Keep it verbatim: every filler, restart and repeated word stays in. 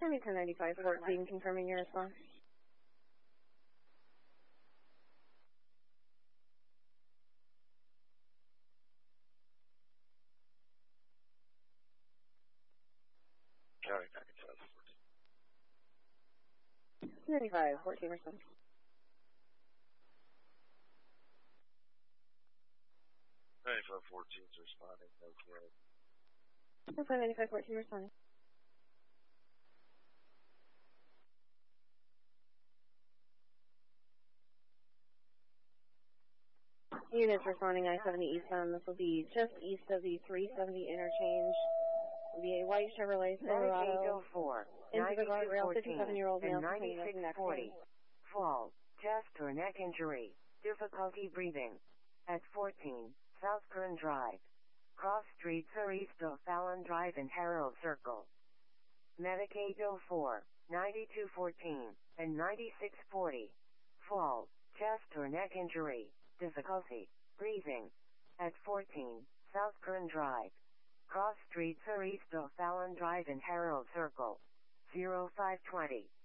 Army ten ninety-five fourteen, confirming your response. County ninety-five fourteen. ninety-five fourteen, response. ninety-five fourteen is responding, no kill. ninety-five fourteen, responding. Units responding I seventy eastbound. This will be just east of the three seventy interchange. Will be a white Chevrolet Silverado. four, Into the guardrail, fifty-seven-year-old male ninety-six forty. Fall, chest or neck injury. Difficulty breathing. At fourteen, South Kern Drive. Cross streets are east of Fallon Drive and Harold Circle. Medicaid oh four, ninety-two fourteen, and ninety-six forty. Fall, chest or neck injury. Difficulty breathing. At fourteen, South Kern Drive. Cross streets are east of Fallon Drive and Harold Circle. zero five twenty.